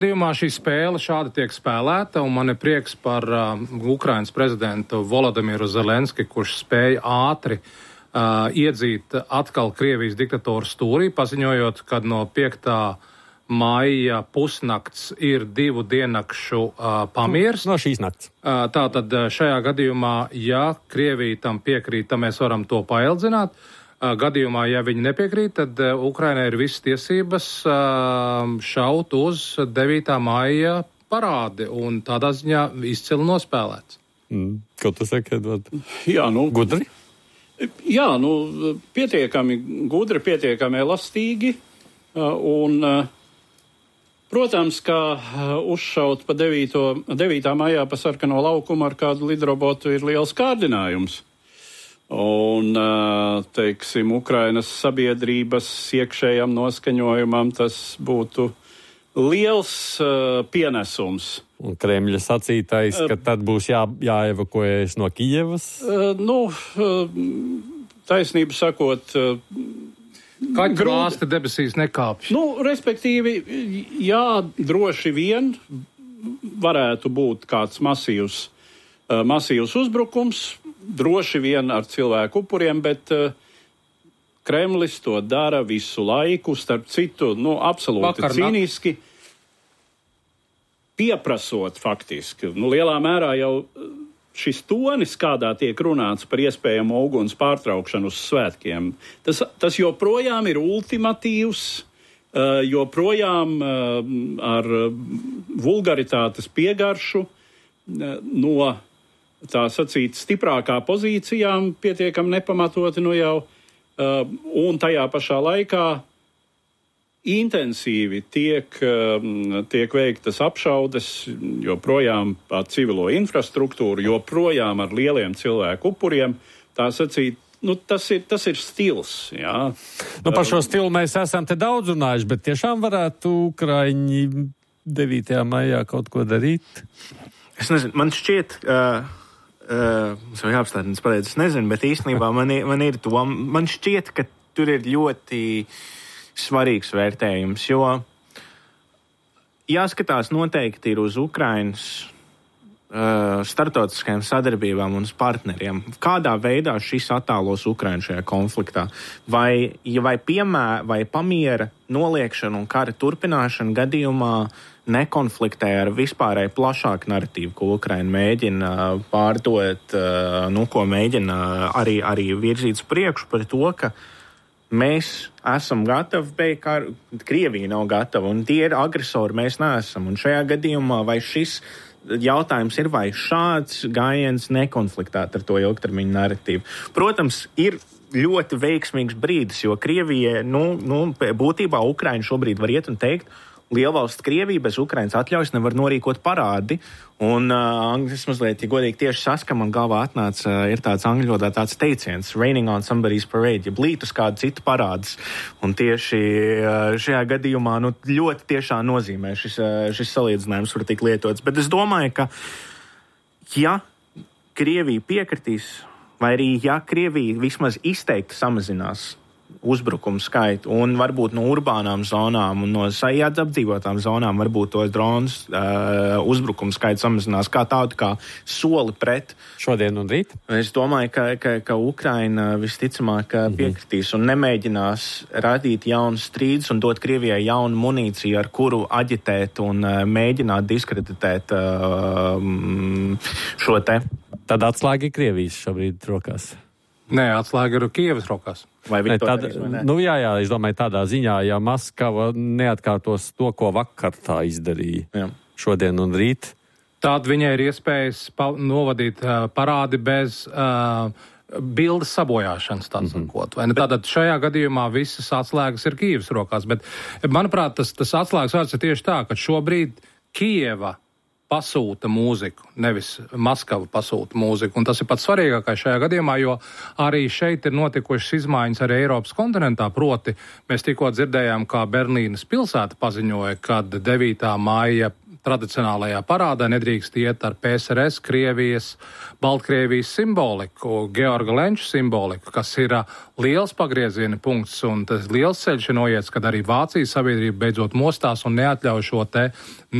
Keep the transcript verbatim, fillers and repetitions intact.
Gadījumā šī spēle šādi tiek spēlēta, un man ir prieks par uh, Ukrainas prezidentu Volodimiru Zelenski, kurš spēja ātri uh, iedzīt atkal Krievijas diktatūru stūrī, paziņojot, ka no piektā maija pusnakts ir divu diennakšu uh, pamiers. No šīs nakts. Uh, tātad šajā gadījumā, ja Krievija tam piekrīt, tad mēs varam to paildzināt. Gadījumā, ja viņi nepiekrīt, tad Ukrainai ir visas tiesības šaut uz devītā maija parādi un tādā ziņā izcili nospēlēts. Mm. Ko tu saki, Edvard? Jā, nu... Gudri? Jā, nu, pietiekami gudri, pietiekami elastīgi un, protams, ka uzšaut pa devīto, devītā maijā pa sarkano laukumu ar kādu lidrobotu ir liels kārdinājums. Un, teiksim, Ukrainas sabiedrības iekšējam noskaņojumam tas būtu liels uh, pienesums. Un Kremļa sacītais, ka tad būs jā, jāevakuējas no Kijevas? Uh, nu, uh, taisnību sakot... Uh, Kaķu glāsti debesīs nekāpj. Nu, respektīvi, jā, droši vien varētu būt kāds masīvs, uh, masīvs uzbrukums, droši vien ar cilvēku upuriem, bet uh, Kremlis to dara visu laiku, starp citu, nu, absolūti Vakar cīniski, pieprasot faktiski. Nu, lielā mērā jau šis tonis, kādā tiek runāts par iespējamu uguns pārtraukšanu uz svētkiem, tas, tas joprojām ir ultimatīvs, uh, joprojām uh, ar vulgaritātes piegaršu uh, no tā sacīt, stiprākā pozīcijām, pietiekami nepamatoti nu jau, uh, un tajā pašā laikā intensīvi tiek, uh, tiek veiktas apšaudes, joprojām par civilo infrastruktūru, joprojām ar lieliem cilvēku upuriem, tā sacīt, nu, tas ir, tas ir stils, jā. Nu, par šo stilu mēs esam te daudz runājuši, bet tiešām varētu Ukraiņi devītajā maijā kaut ko darīt? Es nezinu, man šķiet... Uh... Uh, es jau jāapstāties pareizi, es nezinu, bet īstenībā man ir, man ir to, man šķiet, ka tur ir ļoti svarīgs vērtējums, jo jāskatās noteikti ir uz Ukrainas uh, starptautiskajām sadarbībām un uz partneriem. Kādā veidā šis attālos Ukrainu šajā konfliktā? Vai, vai, piemē, vai pamiera noliekšana un kara turpināšana gadījumā nekonfliktē ar vispārēju plašāku narratīvu, ko Ukraina mēģina pārdot, nu, ko mēģina arī, arī virzīt uz priekšu par to, ka mēs esam gatavi beigt karu, Krievija nav gatava, un tie ir agresori, mēs neesam. Un šajā gadījumā vai šis jautājums ir, vai šāds gājiens nekonfliktēt ar to ilgtermiņu narratīvu. Protams, ir ļoti veiksmīgs brīdis, jo Krievija, nu, nu būtībā Ukraina šobrīd var iet un teikt, lielvalsts Krievija bez Ukrainas atļaujas nevar norīkot parādi, un uh, es mazliet, ja godīgi tieši saska, man galvā atnāca, uh, ir tāds angļu valodā tāds teiciens, raining on somebody's parade, ja blīt uz kādu citu parādus, un tieši uh, šajā gadījumā, nu, ļoti tiešā nozīmē šis, uh, šis salīdzinājums var tik lietots, bet es domāju, ka, ja Krievija piekritīs, vai arī, ja Krievija vismaz izteikti samazinās uzbrukumu skaitu un varbūt no urbānām zonām un no sajāds apdzīvotām zonām varbūt tos dronus uh, uzbrukumu skaitu samazinās kā tādu kā soli pret. Šodien un rīt? Es domāju, ka, ka, ka Ukraina visticamāk mm-hmm. piekritīs un nemēģinās radīt jaunus strīdus un dot Krievijai jaunu munīciju, ar kuru aģitēt un uh, mēģināt diskreditēt uh, šo te. Tad atslēga ir Krievijas šobrīd rokās. Nē, atslēga ir Kievas rokās. Vai ne, tad, nu jā, jā, es domāju tādā ziņā, ja Maskava neatkārtos to, ko vakar tā izdarīja, jā. Šodien un rīt. Tad viņai ir iespējas pa- novadīt uh, parādi bez uh, bildes sabojāšanas, tāds mm-hmm. sakot. Vai ne? Tātad šajā gadījumā visas atslēgas ir Kievas rokās, bet, manuprāt, tas, tas atslēgas vārds ir tieši tā, ka šobrīd Kieva pasūta mūziku, nevis Maskava pasūta mūziku. Un tas ir pats svarīgākais šajā gadījumā, jo arī šeit ir notikušas izmaiņas arī Eiropas kontinentā. Proti, mēs tikko dzirdējām, kā Berlīnas pilsēta paziņoja, kad devītā maija tradicionālajā parādā, nedrīkst iet ar P S R S, Krievijas, Baltkrievijas simboliku, Georga Lenča simboliku, kas ir liels pagrieziena punkts, un tas liels ceļš ir noiets, kad arī Vācijas sabiedrība beidzot mostās un neatļauj šo te